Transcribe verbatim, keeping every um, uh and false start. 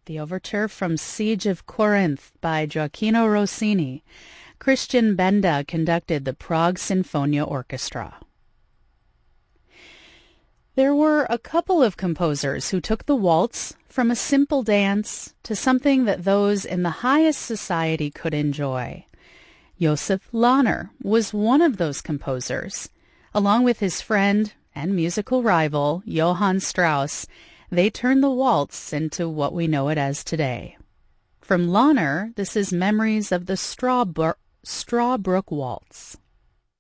the overture from Siege of Corinth by Gioacchino Rossini. Christian Benda conducted the Prague Sinfonia Orchestra. There were a couple of composers who took the waltz from a simple dance to something that those in the highest society could enjoy. Joseph Lahner was one of those composers. Along with his friend and musical rival, Johann Strauss, they turned the waltz into what we know it as today. From Lahner, this is Memories of the Strawbrook, Strawbrook Waltz.